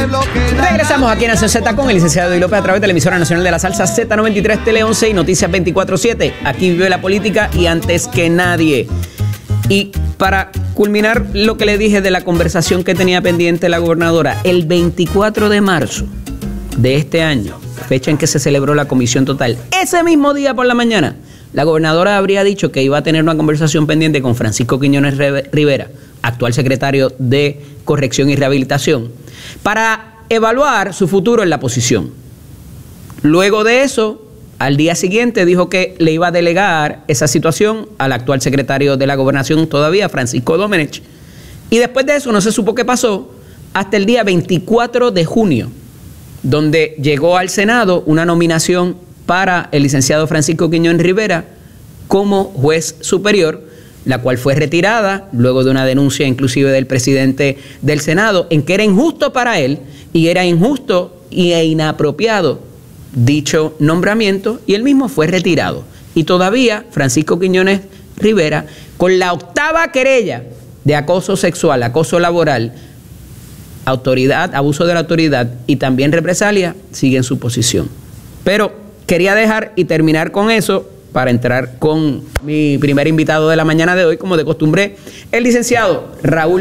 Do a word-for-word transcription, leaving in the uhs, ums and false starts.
pueblo que nada... Regresamos aquí en Nación Z con el licenciado Eddie López a través de la emisora nacional de la salsa Z noventa y tres Tele once y Noticias veinticuatro siete. Aquí vive la política y antes que nadie. Y para culminar lo que le dije de la conversación que tenía pendiente la gobernadora, el veinticuatro de marzo de este año, fecha en que se celebró la comisión total, ese mismo día por la mañana, la gobernadora habría dicho que iba a tener una conversación pendiente con Francisco Quiñones Rivera, actual secretario de Corrección y Rehabilitación, para evaluar su futuro en la posición. Luego de eso, al día siguiente dijo que le iba a delegar esa situación al actual secretario de la Gobernación todavía, Francisco Domenech. Y después de eso no se supo qué pasó hasta el día veinticuatro de junio, donde llegó al Senado una nominación para el licenciado Francisco Quiñones Rivera como juez superior, la cual fue retirada luego de una denuncia inclusive del presidente del Senado en que era injusto para él y era injusto e inapropiado dicho nombramiento, y él mismo fue retirado. Y todavía Francisco Quiñones Rivera, con la octava querella de acoso sexual, acoso laboral, autoridad, abuso de la autoridad y también represalia, sigue en su posición. Pero quería dejar y terminar con eso para entrar con mi primer invitado de la mañana de hoy, como de costumbre, el licenciado Raúl